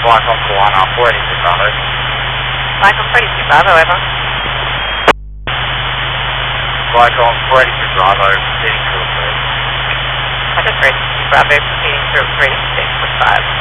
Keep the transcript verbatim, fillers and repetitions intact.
Black on Kiwana, four eighty-two Bravo. Black on four eighty-two Bravo, over. Black on four eighty-two Bravo, proceeding to approach. Roger, four eighty-two Bravo, proceeding to approach, six point five.